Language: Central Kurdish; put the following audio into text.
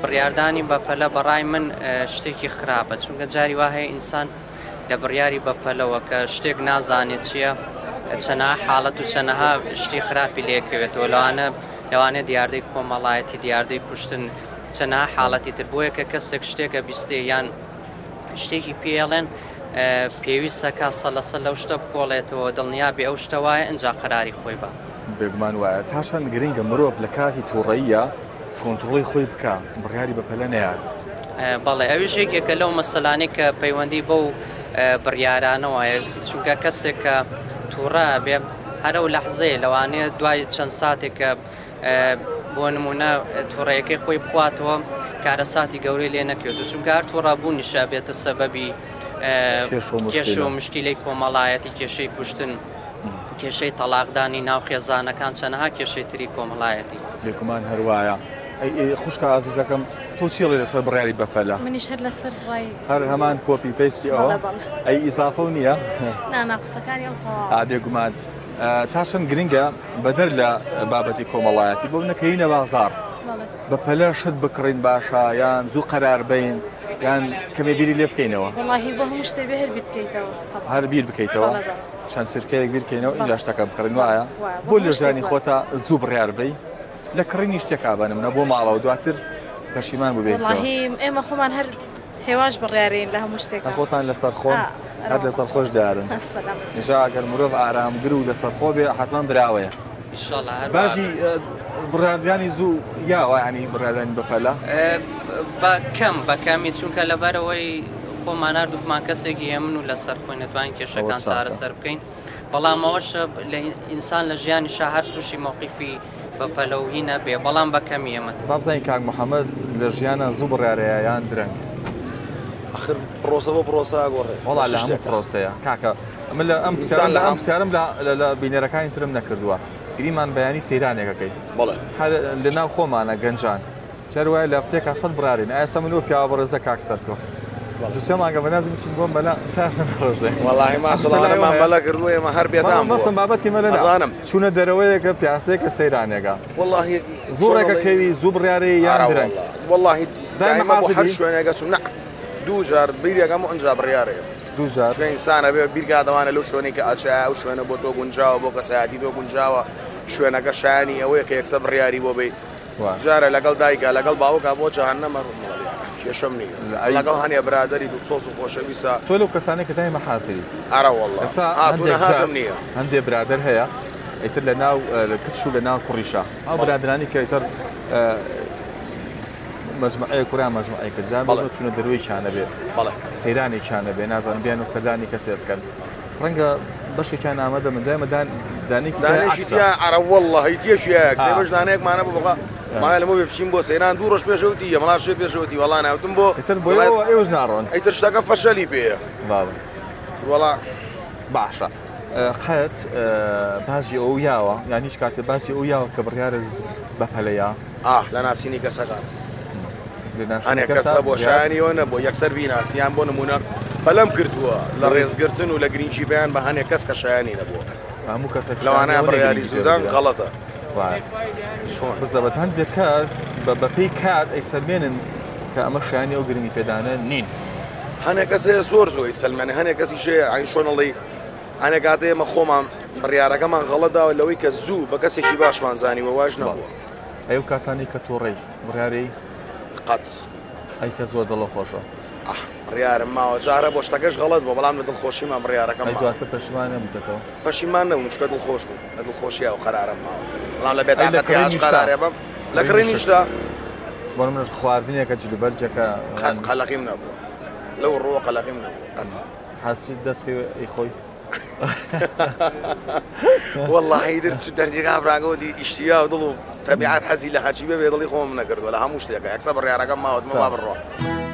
بڕیاردانی بەپەلە بەڕای من شتێکی خراپە چونکە جاری وا هەیە ئینسان لە بڕیاری بەپەلەوە کە شتێک نازانێت چییە چەنەها حاڵەت و چەنەها شتی خراپی لێکەوێتەوە لەوانێت دیاردەی کۆمەڵایەتی دیاردەی کوشتن چەنەها حاڵەتی تر بۆیە کە کەسێک شتێکە بیستێ یان شتێکی پێڵێن پێویستە کا سەلەسە لەو شتە بکۆڵێتەوە دڵنیابێ ئەو شتە وایە ئەنجا قەراری خۆی بە بێگومان وایە تاشان گرنگە مرۆڤ لە کاتی تووڕەییە کۆنتڕۆڵی خۆی بکە بڕیاری بەپەلە نەیاز بەڵێ ئەویش یەکێکە لەو مەسەلانەی کە پەیوەندی بەو بڕیارانەوەیە چونکە کەسێک کە تووڕە بێ هەرە و لەحزەیە لەوانەیە دوای چەند ساتێکە بۆ نمونە تووڕەیەکەی خۆی بخواتەوە کارەساتی گەورەی لێ نەکرێت چونکە هەر تووڕەبوونیشە بێتە سەبەبی کێش و مشکیلەی کۆمەڵایەتی کێشەی کوشتن کێشەی تەلاقدانی ناو خێزانەکان چەنەها کێشەی تری کۆمەڵایەتی لێکمان هەروایە خوشکە ئازیزەکەم تۆ چیڵێ لەسەر بڕیاری بەپەلە منیش هەر لەسەر هەر هەمان کۆپی پێستی ئەوە ئەی ئیسافە و نییە ناقسەکانی ئەو بێگومان تاشن گرنگە بەدەر لە بابەتی کۆمەڵایەتی بۆ نەکەینە بازار بەپەلە شت بکڕین باشە یان زوو قەرار بین یان کەمێ بیری لێ بکەینەوە واللهی بۆ هەموو شتێ بێ هەر بیر بکەیتەوە هەر بیر بکەیتەوە چەند سرکەیەک بیر بکەینەوە اینجا شتەکە بکڕین وایە بۆ لێژانی خۆتە زوو بڕیار بی لە کڕینی شتێکا بنمە بۆ ماڵەوە دواتر پەشیمان ببێت ئێمە خۆمان هەر هێواش بڕیارین لە هەموو شتێک خۆتان لەسەر خۆن هەر لەسەر خۆش دارن نیشا ئەگەر مرۆڤ ئارامگر و لەسەر خۆ بێ حتمان براوەیە باشی بڕیاردانی زوو یاوە ینی بڕیاردانی بەپەلە بەکەمی چونکە لەبەرەوەی خۆمان نردوومان کەسێکی هێمن و لەسەر خۆی نەتوانین کێشەکان چارەسەر بکەین بەڵام ئەوەش لە ئینسان لە ژیانی شاهر تووشی مووقیفی بەپەلەوهی نەبێ بەڵام بەکەمی ئەمە بابزانین کاک محەممەد لە ژیانە زوو بڕیارەیە یان درەنگ آخر پرۆسە بۆ پرۆسە گۆڕێ وەڵا لە هەموو پرۆسەیە کاکە من لە ئەم پرسیارم لە بینەرەکانی ترم نەکردووە گریمان بەیانی سەیرانێکەکەی لەناو خۆمانە گەنجان جەروایە لە هەفتەیەکە 100 بڕارین ئاستا منەوە پیاوە بەڕێزە کاکسەرکۆ دووسێ مانگە بەنازم بچین بۆم بەلا تاسە نەڕۆژێ وەڵاهی ماشەڵانەمان بەلا کردووە ئێمە هەر بێتان مەسم بابەتی مەلە نەزانم چوونە دەرەوەیەکە پیاسەیەکە سەیرانێکە وەڵاهی زۆرێکە کەوی زوو بڕیارەی یان درەنگ وەڵاهی دایما بۆ هەر شوێنێکە چوم نە دوو جار بیرێکەم و ئەنجا بڕیارەیە دوو جار ئینسانە بێ بیرگادەوانە لەو شوێنی کە ئاچایە ئەو شوێنە بۆ تۆ گونجاوە بۆ کەسایەتی تۆ گونجاوە شوێنەکە شایانی ئەوەیە کە یەکسە بڕیاری بۆ بێ جارە لەگەڵ دایکە لەگەڵ باوکە بۆ جەهەنەمە کێشەم نییە لەگەڵ هەنیە برادری دوو سۆس و خۆشەویستە تۆ لەو کەسانێک کە دایمە حازری ئارە وەڵڵا هاتم نییە هەندێک برادر هەیە ئیتر لە ناو کچ و لە ناو کوڕیشە ئەو برادرانی کە ئیتر مەجموعەیە کوڕیان مەجموعەیەکە جا بەڵێ چوونە دەروی چانە بێ سەیرانی چانە بێ نازانم بیان و سەردانی کەسێ بکەن ڕەنگە بەشێکیان ئامادە من دایمە دانێکی ئارە وەڵڵا هەیتیەشیە کسێ بەش دانەیەکمانە بۆ مای لەمە بێ بچین بۆ سەیران دوو ڕۆژ پێشەوتی مەڵا شوێ پێشەوتی وەڵا ناوتم بۆ ئێوەش ناڕۆن ئەیتر شتەکە فەشەلی پێیە وەڵا باشە قەت باسی ئەو یاوە یان هیچ کاتێ باسی ئەو یاوە کە بڕیارە بەپەلەیە لە ناسینی کەسەکان هەنێک کەسە بۆ شایانیەوە نەبوو یەکسەر بیناسییان بۆ نمونە پەلەم کردووە لە ڕێزگرتن و لە گرنگجی بەیان بە هەنێک کەس کە شایانی نەبووە هەموو کەسێک لەوانەیە بڕیاری زودان غەڵەتە بزەبەت هەندێک کەس بەپێی کات ئەی سەلمێنن کە ئەمە شایانی و گرنگی پێدانە نین هەنێک کەسەیە زۆر زۆی سەلمێنە هەنێک کەسی شەیە ئاین شۆنەڵی هەنێک کاتێ ئێمە خۆمان بڕیارەکەمان غەڵەتداوە لەوەی کە زوو بە کەسێکی باشمان زانیوە واش نەبووە ئەو کاتانی کە تۆڕێی بڕیارەی قەت ئەی کە زۆر دڵە خۆشە بڕیارم ماوە جارە بۆ شتەکەش غەڵەت بۆ بەڵام لە دڵخۆشیمان بڕیارەکەم دواتر پەشیمان نەبوویتەوە پەشیمان نەبووم چکە دڵخۆش بووم لە دڵخۆشیە و قەرارم ماوە بەڵام لە بێتاقەتی هاچ قەرارێ بەم لە کڕینیشدا بۆ من خواردنێکە جلوبەرجەکە قەلەقیم نەبووە لەو ڕۆوە قەلەقیم نەبووە قەت حاسی دەستکەی ئەی خۆی والله درت دەردێکا براگەوتی ئیشتیا و دڵ و تەبیعەت حەزی لە هەرچی بێ دڵی خۆم نەکردووە لە هەموو شتێکە یەکسە بڕیارەکەم ماوەت مەوا بڕۆ